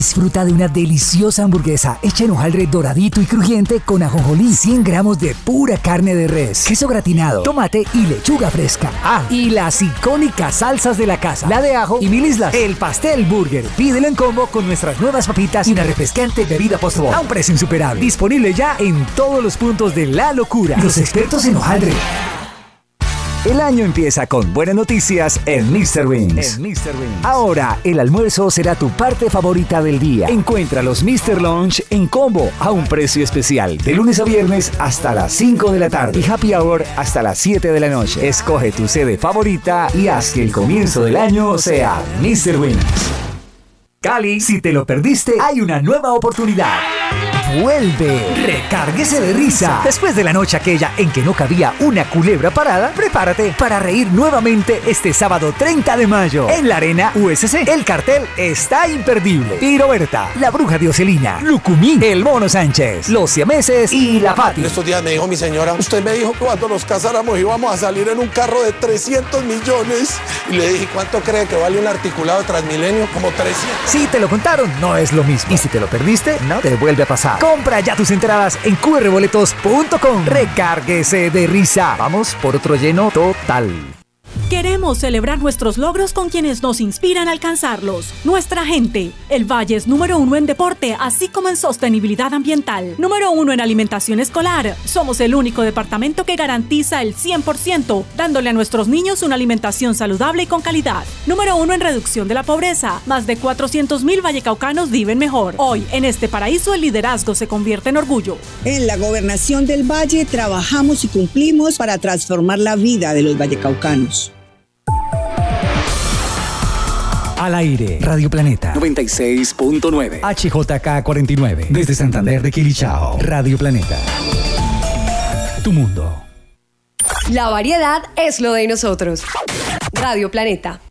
Disfruta de una deliciosa hamburguesa hecha en hojaldre doradito y crujiente con ajonjolí, 100 gramos de pura carne de res, queso gratinado, tomate y lechuga fresca. Ah, y las icónicas salsas de la casa, la de ajo y 1000 islas. El pastel burger. Pídelo en combo con nuestras nuevas papitas y una refrescante bebida post-bowl a un precio insuperable. Disponible ya en todos los puntos de La Locura. Los expertos en hojaldre. El año empieza con buenas noticias en Mr. Wings. Ahora, el almuerzo será tu parte favorita del día. Encuentra los Mr. Lunch en combo a un precio especial. De lunes a viernes hasta las 5 de la tarde. Y Happy Hour hasta las 7 de la noche. Escoge tu sede favorita y haz que el comienzo del año sea Mr. Wings. Cali, si te lo perdiste, hay una nueva oportunidad. Vuelve, recárguese de risa. Después de la noche aquella en que no cabía una culebra parada, prepárate para reír nuevamente este sábado 30 de mayo. En la Arena USC, el cartel está imperdible. Piroberta, la Bruja Dioselina, Lucumí, el Mono Sánchez, los Siameses y la Pati. Estos días me dijo mi señora, usted me dijo que cuando nos casáramos íbamos a salir en un carro de 300 millones. Y le dije, ¿cuánto cree que vale un articulado de Transmilenio? Como 300. Si te lo contaron, no es lo mismo. Y si te lo perdiste, no te vuelve a pasar. Compra ya tus entradas en qrboletos.com. Recárguese de risa. Vamos por otro lleno total. Queremos celebrar nuestros logros con quienes nos inspiran a alcanzarlos. Nuestra gente. El Valle es número 1 en deporte, así como en sostenibilidad ambiental. Número 1 en alimentación escolar. Somos el único departamento que garantiza el 100%, dándole a nuestros niños una alimentación saludable y con calidad. Número 1 en reducción de la pobreza. Más de 400,000 vallecaucanos viven mejor. Hoy, en este paraíso, el liderazgo se convierte en orgullo. En la Gobernación del Valle trabajamos y cumplimos para transformar la vida de los vallecaucanos. Al aire, Radio Planeta 96.9, HJK 49, desde Santander de Quilichao, Radio Planeta. Tu mundo. La variedad es lo de nosotros. Radio Planeta.